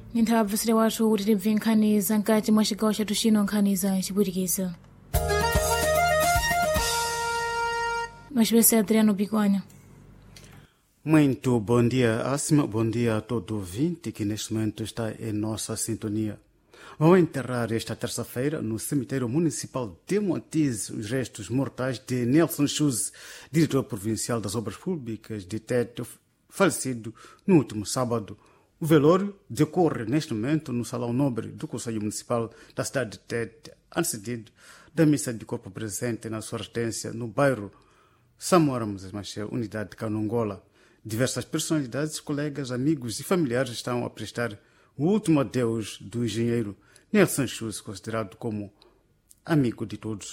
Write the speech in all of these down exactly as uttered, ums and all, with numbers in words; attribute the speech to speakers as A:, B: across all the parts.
A: Ninthabva sile wathu kuti tibve nkhani za mkati mwa chigawo chathu chino, nkhani za chipwitikizo. Macibese Adriano Bigwanya.
B: Muito bom dia, Asma. Bom dia a todo ouvinte que neste momento está em nossa sintonia. Vão enterrar esta terça-feira no cemitério municipal de Montiz os restos mortais de Nelson Chuse, diretor provincial das obras públicas de Tete, falecido no último sábado. O velório decorre neste momento no Salão Nobre do Conselho Municipal da cidade de Tete, antecedido da missa de corpo presente na sua residência no bairro Samora Moses Machel, unidade de Canongola. Diversas personalidades, colegas, amigos e familiares estão a prestar o último adeus do engenheiro Nelson Chuse, considerado como amigo de todos.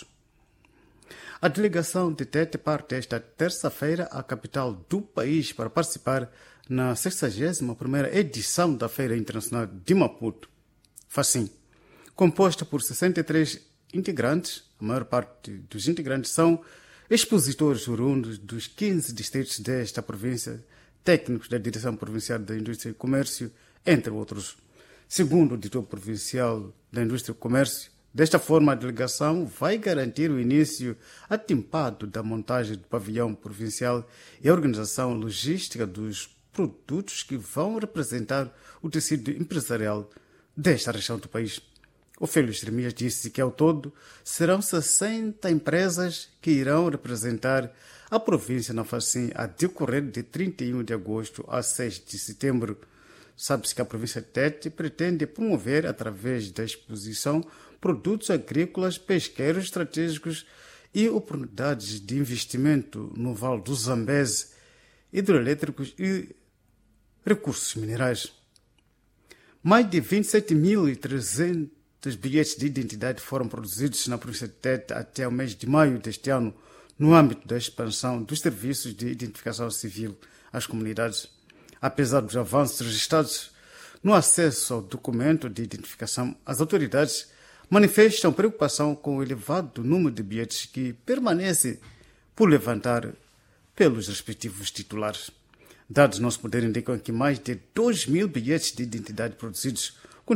B: A delegação de Tete parte esta terça-feira à capital do país para participar na sexagésima primeira edição da Feira Internacional de Maputo, FACIM. Composta por sessenta e três integrantes, a maior parte dos integrantes são expositores oriundos dos quinze distritos desta província, técnicos da Direção Provincial da Indústria e Comércio, entre outros. Segundo o diretor provincial da Indústria e Comércio, desta forma a delegação vai garantir o início atimpado da montagem do pavilhão provincial e a organização logística dos produtos que vão representar o tecido empresarial desta região do país. Ofélio Jeremias disse que, ao todo, serão sessenta empresas que irão representar a província na FACIM a decorrer de trinta e um de agosto a seis de setembro. Sabe-se que a província de Tete pretende promover, através da exposição, produtos agrícolas, pesqueiros estratégicos e oportunidades de investimento no Vale do Zambeze, hidroelétricos e recursos minerais. Mais de vinte e sete mil e trezentos bilhetes de identidade foram produzidos na província de Tete até o mês de maio deste ano, no âmbito da expansão dos serviços de identificação civil às comunidades. Apesar dos avanços registrados no acesso ao documento de identificação, as autoridades manifestam preocupação com o elevado número de bilhetes que permanece por levantar pelos respectivos titulares. Dados no nosso poder indicam que mais de dois mil bilhetes de identidade produzidos